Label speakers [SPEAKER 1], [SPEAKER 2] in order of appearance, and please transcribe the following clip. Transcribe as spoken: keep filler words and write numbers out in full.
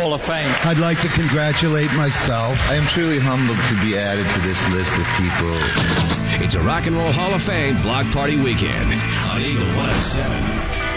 [SPEAKER 1] Hall of Fame.
[SPEAKER 2] I'd like to congratulate myself.
[SPEAKER 3] I am truly humbled to be added to this list of people.
[SPEAKER 4] It's a Rock and Roll Hall of Fame Block Party Weekend on Eagle one oh seven.